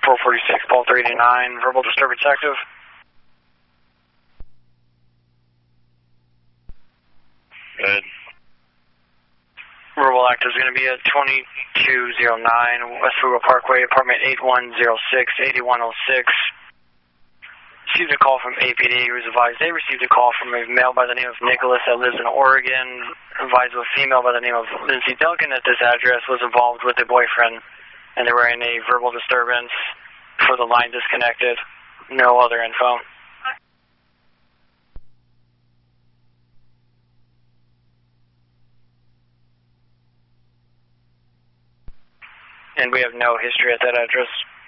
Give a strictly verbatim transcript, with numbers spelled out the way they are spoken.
four forty-six, Paul three eighty-nine, verbal disturbance active. Good. Verbal active is going to be at twenty-two oh nine West Fuga Parkway, apartment eight one oh six, eighty-one oh six. Received a call from A P D who was advised they received a call from a male by the name of Nicholas that lives in Oregon. Advised a female by the name of Lindsay Duncan at this address was involved with a boyfriend, and they were in a verbal disturbance for the line disconnected. No other info. And we have no history at that address.